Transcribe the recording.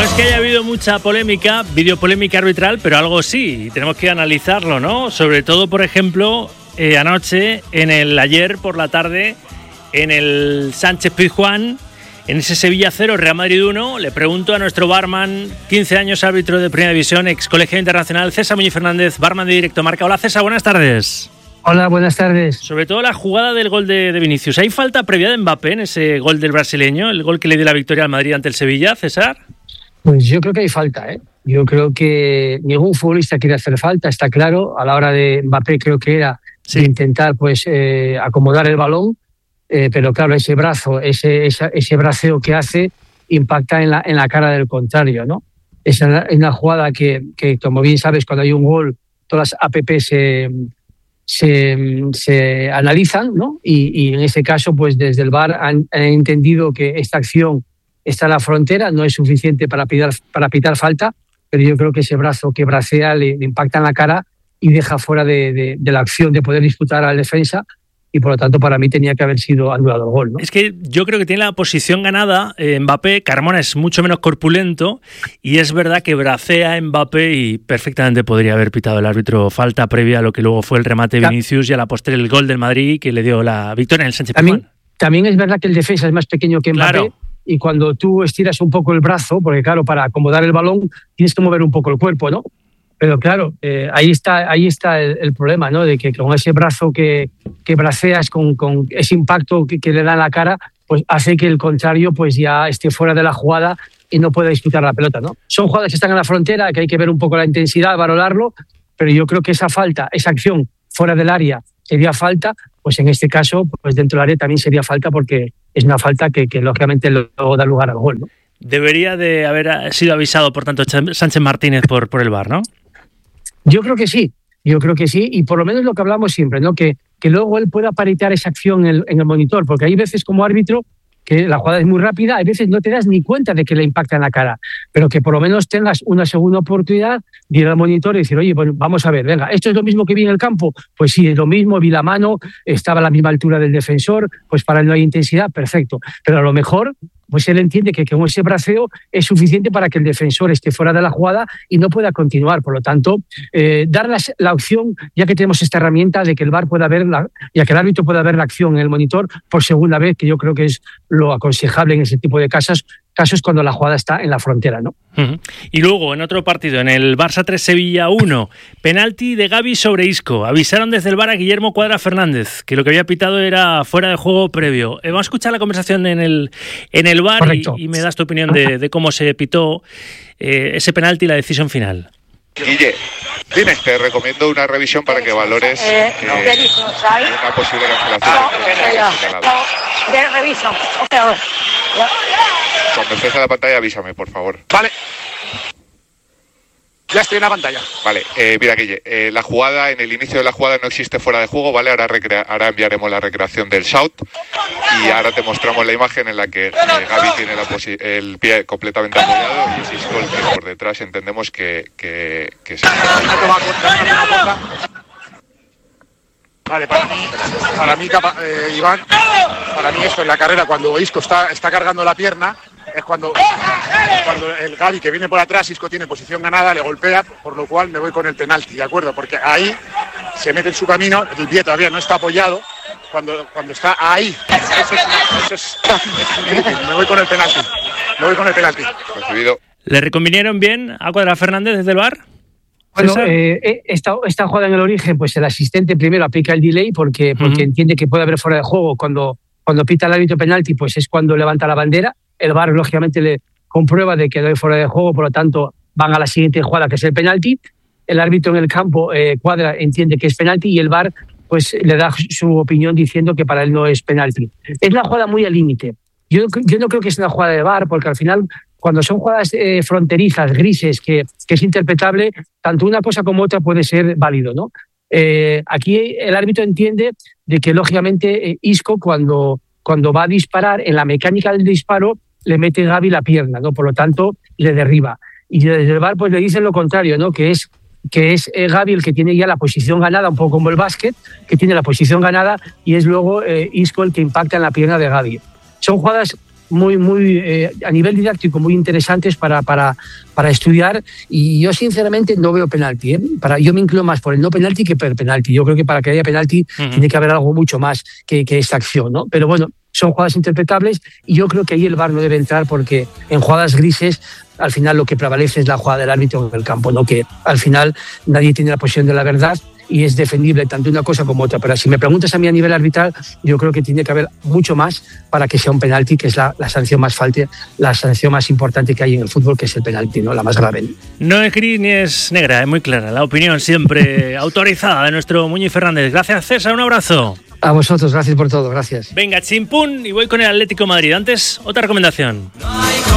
es que haya habido mucha polémica, videopolémica arbitral, pero algo sí, y tenemos que analizarlo, ¿no? Sobre todo, por ejemplo, ayer por la tarde, en el Sánchez-Pizjuán, en ese Sevilla 0, Real Madrid 1, le pregunto a nuestro barman, 15 años árbitro de Primera División, ex colegiado internacional, César Muñiz Fernández, barman de Directo Marca. Hola César, buenas tardes. Hola, buenas tardes. Sobre todo la jugada del gol de Vinicius. ¿Hay falta previa de Mbappé en ese gol del brasileño, el gol que le dio la victoria al Madrid ante el Sevilla, César? Pues yo creo que hay falta, ¿eh? Yo creo que ningún futbolista quiere hacer falta, está claro. A la hora de Mbappé creo que era de intentar acomodar el balón, pero claro, ese brazo, ese braceo que hace impacta en la cara del contrario, ¿no? Es una jugada que, como bien sabes, cuando hay un gol, todas las APP se analizan, ¿no? Y en este caso, pues desde el VAR han entendido que esta acción está en la frontera, no es suficiente para pitar falta, pero yo creo que ese brazo que bracea le impacta en la cara y deja fuera de la acción de poder disputar al defensa, y por lo tanto para mí tenía que haber sido anulado el gol, ¿no? Es que yo creo que tiene la posición ganada Mbappé. Carmona es mucho menos corpulento y es verdad que bracea Mbappé y perfectamente podría haber pitado el árbitro falta previa a lo que luego fue el remate de Vinicius y a la postre el gol del Madrid que le dio la victoria en el Sánchez-Pizjuán. También es verdad que el defensa es más pequeño que Mbappé. Claro. Y cuando tú estiras un poco el brazo, porque claro, para acomodar el balón tienes que mover un poco el cuerpo, ¿no? Pero claro, ahí está el problema, ¿no? De que con ese brazo que braceas, con ese impacto que le da en la cara, pues hace que el contrario pues ya esté fuera de la jugada y no pueda disputar la pelota, ¿no? Son jugadas que están en la frontera, que hay que ver un poco la intensidad, valorarlo, pero yo creo que esa acción fuera del área sería falta, pues en este caso, pues dentro del área también sería falta porque es una falta que lógicamente luego da lugar al gol, ¿no? Debería de haber sido avisado, por tanto, Sánchez Martínez por el VAR, ¿no? Yo creo que sí, y por lo menos lo que hablamos siempre, ¿no? Que luego él pueda paritar esa acción en el monitor, porque hay veces como árbitro que la jugada es muy rápida, hay veces no te das ni cuenta de que le impacta en la cara, pero que por lo menos tengas una segunda oportunidad de ir al monitor y decir, oye, pues vamos a ver, venga, ¿esto es lo mismo que vi en el campo? Pues sí, es lo mismo, vi la mano, estaba a la misma altura del defensor, pues para él no hay intensidad, perfecto, pero a lo mejor pues él entiende que con ese braceo es suficiente para que el defensor esté fuera de la jugada y no pueda continuar. Por lo tanto, dar la opción, ya que tenemos esta herramienta de que el VAR pueda ver, ya que el árbitro pueda ver la acción en el monitor por segunda vez, que yo creo que es lo aconsejable en ese tipo de casos cuando la jugada está en la frontera, ¿no? Uh-huh. Y luego, en otro partido, en el Barça 3 Sevilla 1, penalti de Gavi sobre Isco. Avisaron desde el VAR a Guillermo Cuadra Fernández que lo que había pitado era fuera de juego previo. Vamos a escuchar la conversación en el VAR y me das tu opinión de cómo se pitó ese penalti y la decisión final. Guille, dime. Te recomiendo una revisión para que valores una posible cancelación. Reviso. Cuando estés en la pantalla avísame, por favor. Vale. Ya estoy en la pantalla. Vale, mira Guille, en el inicio de la jugada no existe fuera de juego, ¿vale? Ahora enviaremos la recreación del shout y ahora te mostramos la imagen en la que Gavi tiene el pie completamente apoyado y es Isco el que por detrás entendemos que se... Vale, para mí Iván, para mí esto en la carrera, cuando Isco está cargando la pierna, es cuando el Gavi que viene por atrás, Isco tiene posición ganada, le golpea, por lo cual me voy con el penalti, ¿de acuerdo? Porque ahí se mete en su camino, el pie todavía no está apoyado, cuando está ahí, eso es me voy con el penalti. Recibido. ¿Le reconvinieron bien a Cuadra Fernández desde el VAR? Bueno, esta jugada en el origen, pues el asistente primero aplica el delay porque entiende que puede haber fuera de juego. Cuando pita el árbitro penalti, pues es cuando levanta la bandera. El VAR, lógicamente, le comprueba de que no hay fuera de juego, por lo tanto, van a la siguiente jugada, que es el penalti. El árbitro en el campo, Cuadra, entiende que es penalti y el VAR pues le da su opinión diciendo que para él no es penalti. Es una jugada muy al límite. Yo no creo que sea una jugada de VAR, porque al final, cuando son jugadas fronterizas, grises, que es interpretable, tanto una cosa como otra puede ser válido, ¿no? Aquí el árbitro entiende de que, lógicamente, Isco, cuando va a disparar, en la mecánica del disparo, le mete Gavi la pierna, ¿no? Por lo tanto, le derriba. Y desde el VAR pues le dicen lo contrario, ¿no? Que es Gavi el que tiene ya la posición ganada, un poco como el básquet, que tiene la posición ganada y es luego Isco el que impacta en la pierna de Gavi. Son jugadas a nivel didáctico muy interesantes para estudiar, y yo sinceramente no veo penalti. Yo me inclino más por el no penalti que por el penalti. Yo creo que para que haya penalti tiene que haber algo mucho más que esta acción, ¿no? Pero bueno, son jugadas interpretables y yo creo que ahí el VAR no debe entrar, porque en jugadas grises al final lo que prevalece es la jugada del árbitro en el campo, ¿no? Que al final nadie tiene la posición de la verdad y es defendible tanto una cosa como otra. Pero si me preguntas a mí a nivel arbitral, yo creo que tiene que haber mucho más para que sea un penalti, que es la sanción más fuerte, la sanción más importante que hay en el fútbol, que es el penalti, ¿no? La más grave. No es gris ni es negra, es muy clara. La opinión siempre autorizada de nuestro Muñiz Fernández. Gracias, César, un abrazo. A vosotros, gracias por todo, gracias. Venga, chimpún, y voy con el Atlético de Madrid. Antes, otra recomendación.